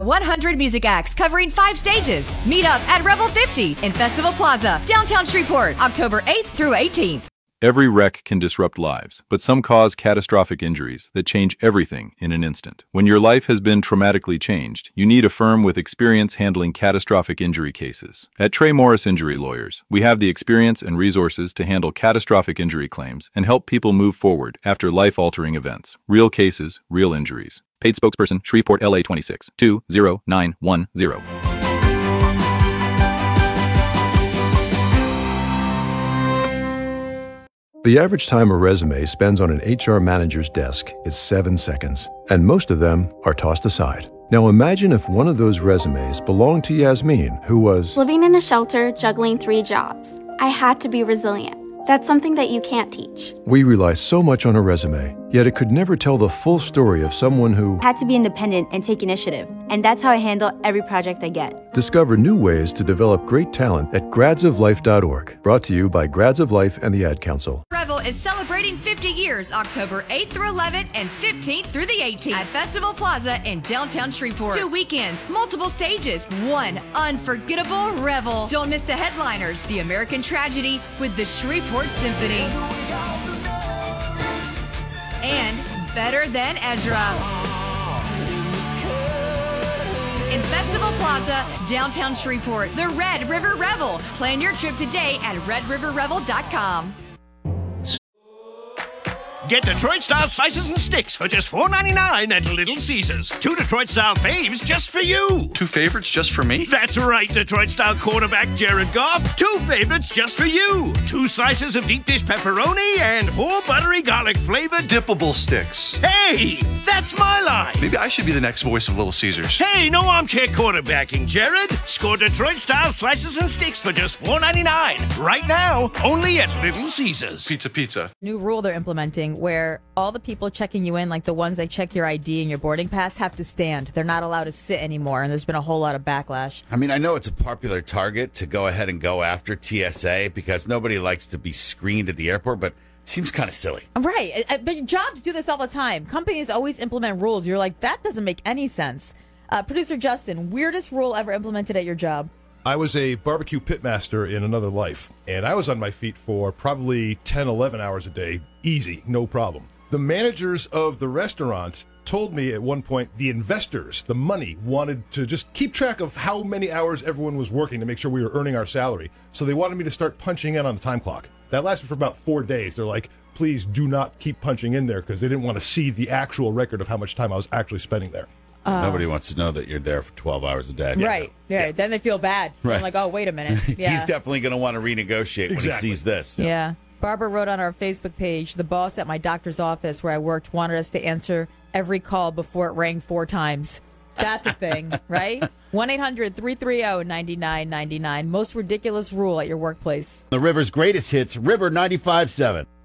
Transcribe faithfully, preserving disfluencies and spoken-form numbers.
one hundred music acts covering five stages. Meet up at Revel fifty in Festival Plaza, downtown Shreveport, October eighth through eighteenth. Every wreck can disrupt lives, but some cause catastrophic injuries that change everything in an instant. When your life has been traumatically changed, you need a firm with experience handling catastrophic injury cases. At Trey Morris Injury Lawyers, we have the experience and resources to handle catastrophic injury claims and help people move forward after life-altering events. Real cases, real injuries. Paid spokesperson, Shreveport, L A twenty-six, two zero nine one zero. The average time a resume spends on an H R manager's desk is seven seconds, and most of them are tossed aside. Now imagine if one of those resumes belonged to Yasmin, who was living in a shelter, juggling three jobs. I had to be resilient. That's something that you can't teach. We rely so much on a resume, yet it could never tell the full story of someone who had to be independent and take initiative. And that's how I handle every project I get. Discover new ways to develop great talent at grads of life dot org. Brought to you by Grads of Life and the Ad Council. Revel is celebrating fifty years, October eighth through eleventh and fifteenth through the eighteenth at Festival Plaza in downtown Shreveport. Two weekends, multiple stages, one unforgettable Revel. Don't miss the headliners, The American Tragedy with the Shreveport Symphony. And Better Than Ezra. In Festival Plaza, downtown Shreveport, the Red River Revel. Plan your trip today at red river revel dot com. Get Detroit-style slices and sticks for just four ninety-nine at Little Caesars. Two Detroit-style faves just for you. Two favorites just for me? That's right, Detroit-style quarterback Jared Goff. Two favorites just for you. Two slices of deep dish pepperoni and four buttery garlic-flavored dippable sticks. Hey, that's my line. Maybe I should be the next voice of Little Caesars. Hey, no armchair quarterbacking, Jared. Score Detroit-style slices and sticks for just four ninety-nine. Right now, only at Little Caesars. Pizza, pizza. New rule they're implementing where all the people checking you in, like the ones that check your I D and your boarding pass, have to stand. They're not allowed to sit anymore, and there's been a whole lot of backlash. I mean, I know it's a popular target to go ahead and go after T S A because nobody likes to be screened at the airport, but it seems kind of silly. Right. But jobs do this all the time. Companies always implement rules. You're like, that doesn't make any sense. Uh, Producer Justin, weirdest rule ever implemented at your job? I was a barbecue pitmaster in another life, and I was on my feet for probably ten, eleven hours a day. Easy, no problem. The managers of the restaurant told me at one point the investors, the money, wanted to just keep track of how many hours everyone was working to make sure we were earning our salary. So they wanted me to start punching in on the time clock. That lasted for about four days. They're like, please do not keep punching in there, because they didn't want to see the actual record of how much time I was actually spending there. Uh, Nobody wants to know that you're there for twelve hours a day. Right. Yeah. yeah. Then they feel bad. Right. I'm like, oh, wait a minute. Yeah. He's definitely going to want to renegotiate exactly. when he sees this. Yeah. yeah. Barbara wrote on our Facebook page, the boss at my doctor's office where I worked wanted us to answer every call before it rang four times. That's a thing, right? one eight hundred three three zero nine nine nine nine. Most ridiculous rule at your workplace. The River's greatest hits, River ninety-five point seven.